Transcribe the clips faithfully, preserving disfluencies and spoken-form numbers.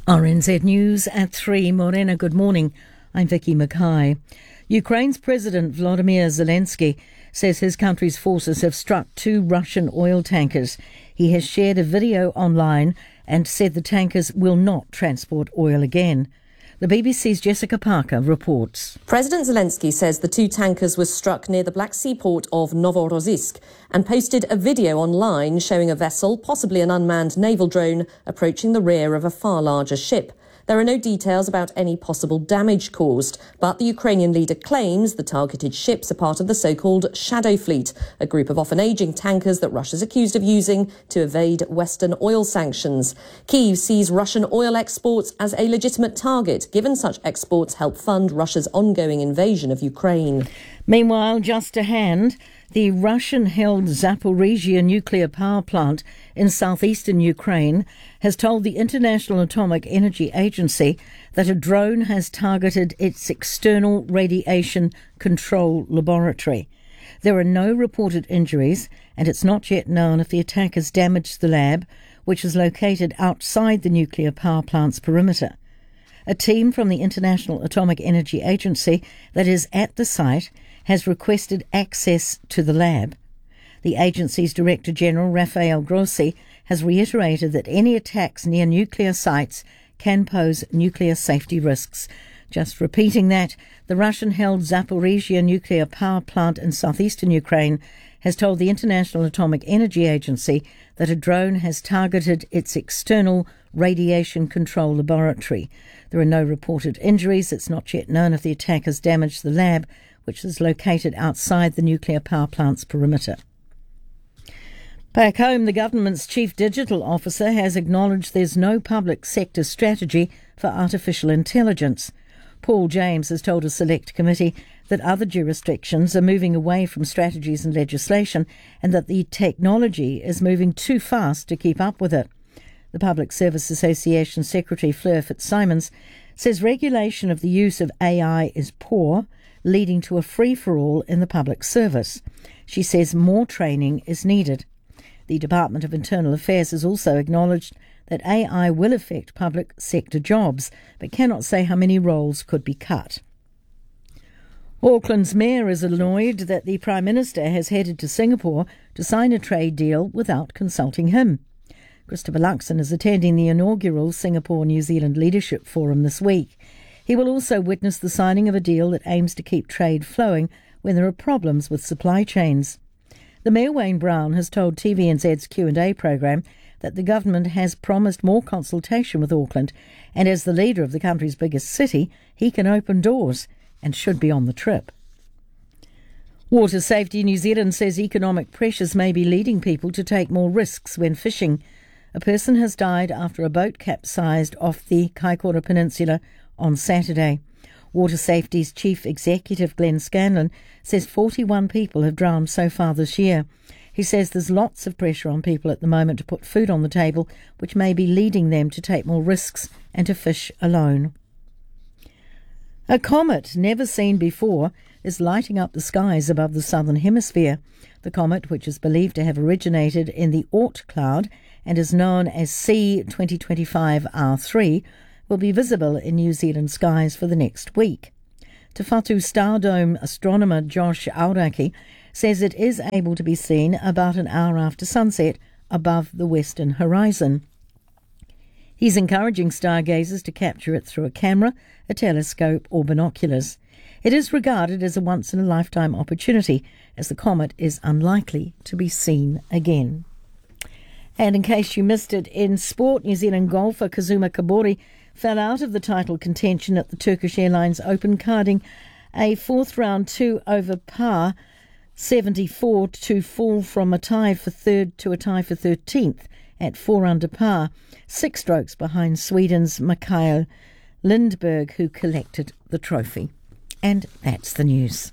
R N Z News at three. Morena, good morning. I'm Vicky Mackay. Ukraine's President Volodymyr Zelensky says his country's forces have struck two Russian oil tankers. He has shared a video online and said the tankers will not transport oil again. The B B C's Jessica Parker reports. President Zelensky says the two tankers were struck near the Black Sea port of Novorossiysk and posted a video online showing a vessel, possibly an unmanned naval drone, approaching the rear of a far larger ship. There are no details about any possible damage caused, but the Ukrainian leader claims the targeted ships are part of the so-called Shadow Fleet, a group of often ageing tankers that Russia's accused of using to evade Western oil sanctions. Kyiv sees Russian oil exports as a legitimate target, given such exports help fund Russia's ongoing invasion of Ukraine. Meanwhile, just to hand, the Russian-held Zaporizhzhia nuclear power plant in southeastern Ukraine has told the International Atomic Energy Agency that a drone has targeted its external radiation control laboratory. There are no reported injuries, and it's not yet known if the attack has damaged the lab, which is located outside the nuclear power plant's perimeter. A team from the International Atomic Energy Agency that is at the site has requested access to the lab. The agency's Director General, Rafael Grossi, has reiterated that any attacks near nuclear sites can pose nuclear safety risks. Just repeating that, the Russian-held Zaporizhzhia nuclear power plant in southeastern Ukraine has told the International Atomic Energy Agency that a drone has targeted its external radiation control laboratory. There are no reported injuries. It's not yet known if the attack has damaged the lab, which is located outside the nuclear power plant's perimeter. Back home, the government's chief digital officer has acknowledged there's no public sector strategy for artificial intelligence. Paul James has told a select committee that other jurisdictions are moving away from strategies and legislation and that the technology is moving too fast to keep up with it. The Public Service Association Secretary Fleur Fitzsimons says regulation of the use of A I is poor, leading to a free-for-all in the public service. She says more training is needed. The Department of Internal Affairs has also acknowledged that A I will affect public sector jobs, but cannot say how many roles could be cut. Auckland's mayor is annoyed that the Prime Minister has headed to Singapore to sign a trade deal without consulting him. Christopher Luxon is attending the inaugural Singapore-New Zealand Leadership Forum this week. He will also witness the signing of a deal that aims to keep trade flowing when there are problems with supply chains. The Mayor Wayne Brown has told T V N Z's Q and A programme that the government has promised more consultation with Auckland, and as the leader of the country's biggest city, he can open doors and should be on the trip. Water Safety New Zealand says economic pressures may be leading people to take more risks when fishing. A person has died after a boat capsized off the Kaikoura Peninsula on Saturday. Water Safety's Chief Executive Glenn Scanlon says forty-one people have drowned so far this year. He says there's lots of pressure on people at the moment to put food on the table, which may be leading them to take more risks and to fish alone. A comet never seen before is lighting up the skies above the southern hemisphere. The comet, which is believed to have originated in the Oort cloud and is known as C twenty twenty-five R three, will be visible in New Zealand skies for the next week. Te Whatu Stardome astronomer Josh Auraki says it is able to be seen about an hour after sunset above the western horizon. He's encouraging stargazers to capture it through a camera, a telescope or binoculars. It is regarded as a once-in-a-lifetime opportunity, as the comet is unlikely to be seen again. And in case you missed it, in sport, New Zealand golfer Kazuma Kabori fell out of the title contention at the Turkish Airlines Open, carding a fourth round two over par seventy-four to fall from a tie for third to a tie for thirteenth at four under par, six strokes behind Sweden's Mikael Lindberg, who collected the trophy. And that's the news.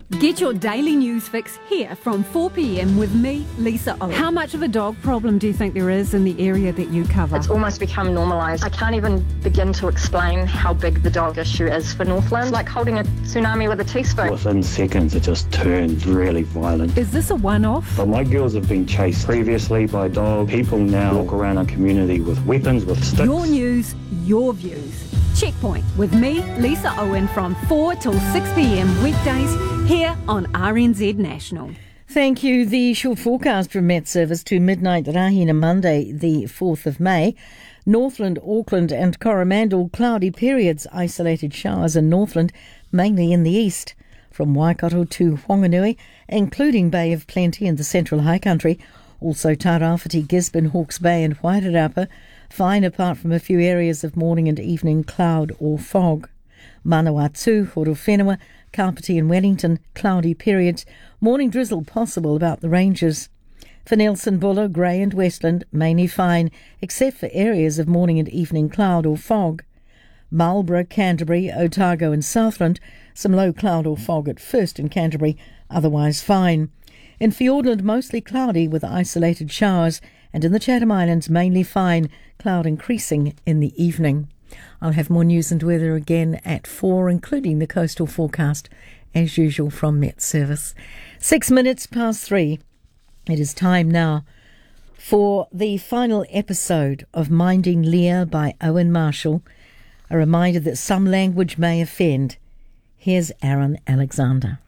Get your daily news fix here from four p.m. with me, Lisa Owen. How much of a dog problem do you think there is in the area that you cover? It's almost become normalised. I can't even begin to explain how big the dog issue is for Northland. It's like holding a tsunami with a teaspoon. Within seconds, it just turns really violent. Is this a one-off? But my girls have been chased previously by dogs. People now walk around our community with weapons, with sticks. Your news, your views. Checkpoint with me, Lisa Owen, from four till six p.m. weekdays here on R N Z National. Thank you. The short forecast from Met Service to midnight Rahina Monday, the fourth of May. Northland, Auckland and Coromandel, cloudy periods, isolated showers in Northland, mainly in the east. From Waikato to Whanganui, including Bay of Plenty in the central high country, also Tairāwhiti, Gisborne, Hawke's Bay and Wairarapa, fine apart from a few areas of morning and evening cloud or fog. Manawatu, Horowhenua, Kapiti and Wellington, cloudy periods, morning drizzle possible about the ranges. For Nelson, Buller, Grey and Westland, mainly fine, except for areas of morning and evening cloud or fog. Marlborough, Canterbury, Otago and Southland, some low cloud or fog at first in Canterbury, otherwise fine. In Fiordland, mostly cloudy with isolated showers, and in the Chatham Islands, mainly fine, cloud increasing in the evening. I'll have more news and weather again at four, including the coastal forecast, as usual from Met Service. Six minutes past three. It is time now for the final episode of Minding Lear by Owen Marshall. A reminder that some language may offend. Here's Aaron Alexander.